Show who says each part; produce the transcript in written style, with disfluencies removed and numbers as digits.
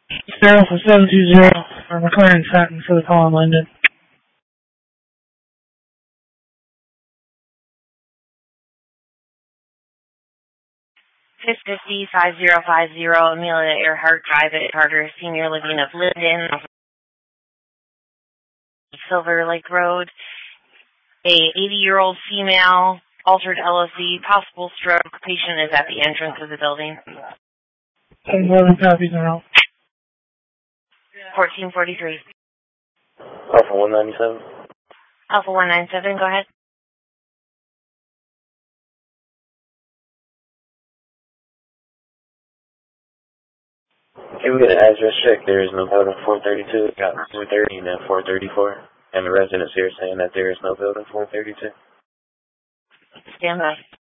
Speaker 1: 0 for 720 for McLaren Satin for the call in London.
Speaker 2: 5050 Amelia Earhart Drive at Carter Senior Living of Linden, Silver Lake Road. A 80-year-old female, altered LOC, possible stroke. Patient is at the entrance of the building.
Speaker 1: 10-11 copies in route.
Speaker 2: 1443.
Speaker 3: Alpha 197.
Speaker 2: Alpha 197, go ahead.
Speaker 3: Can we get an address check? There is no building 432. Got 430 and then 434. And the residents here saying that there is no building 432.
Speaker 2: Stand by.